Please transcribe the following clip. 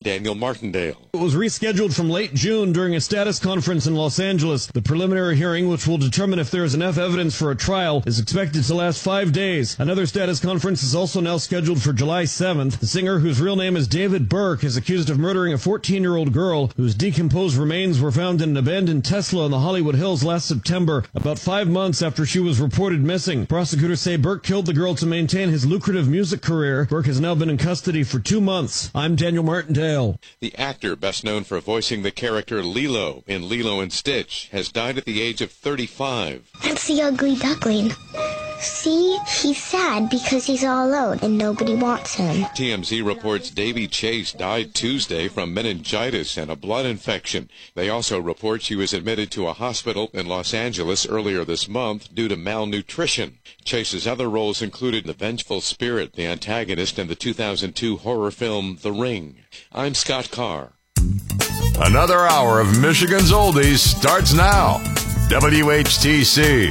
Daniel Martindale. It was rescheduled from late June during a status conference in Los Angeles. The preliminary hearing, which will determine if there is enough evidence for a trial, is expected to last 5 days. Another status conference is also now scheduled for July 7th. The singer, whose real name is David Burke, is accused of murdering a 14-year-old girl whose decomposed remains were found in an abandoned Tesla in the Hollywood Hills last September, about 5 months after she was reported missing. Prosecutors say Burke killed the girl to maintain his lucrative music career. Burke has now been in custody for 2 months. I'm Daniel Martindale. The actor, best known for voicing the character Lilo in Lilo and Stitch, has died at the age of 35. That's the ugly duckling. See, he's sad because he's all alone and nobody wants him. TMZ reports Davy Chase died Tuesday from meningitis and a blood infection. They also report she was admitted to a hospital in Los Angeles earlier this month due to malnutrition. Chase's other roles included the vengeful spirit, the antagonist in the 2002 horror film The Ring. I'm Scott Carr. Another hour of Michigan's Oldies starts now. WHTC.